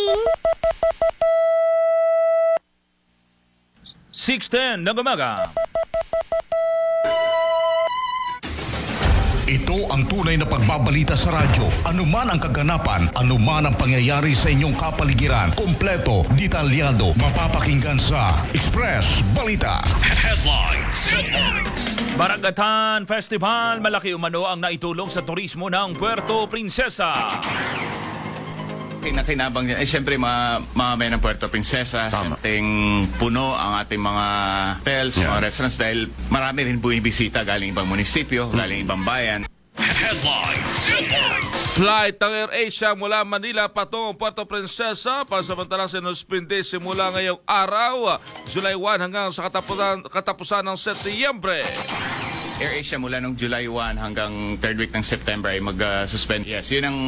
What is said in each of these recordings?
morning! 6:10 ng umaga. Ito ang tunay na pagbabalita sa radyo. Anuman ang kaganapan, anuman ang pangyayari sa inyong kapaligiran, kompleto, detalyado, mapapakinggan sa Express Balita. Headlines. Barangatan Festival, malaki umano ang naitulong sa turismo ng Puerto Princesa. Nakinabang niya. Siyempre, mamamayan ng Puerto Princesa. Siyempre, puno ang ating mga hotels, mga restaurants dahil marami rin buwibisita galing ibang munisipyo, galing ibang bayan. Headlines. Flight ng AirAsia mula Manila patungong Puerto Princesa pansamantalang sinuspindi simula ngayong araw, July 1 hanggang sa katapusan ng Setyembre. AirAsia mula nung July 1 hanggang 3rd week ng September ay mag-suspend. Yes, yun ang...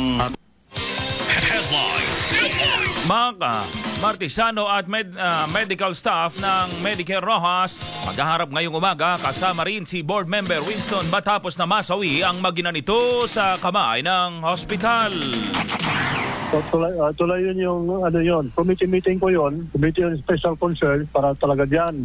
Mga martisano at medical staff ng Medicare Rojas maghaharap ngayong umaga kasama rin si board member Winston matapos na masawi ang magina nito sa kamay ng hospital. Tuloy yun yung committee meeting ko yun, committee on special concern para talaga dyan.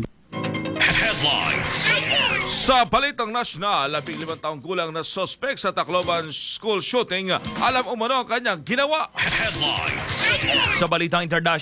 Sa balitang nasyonal, 15 taong gulang na suspect sa Tacloban school shooting, alam umano ang kanyang ginawa. Sa balitang international,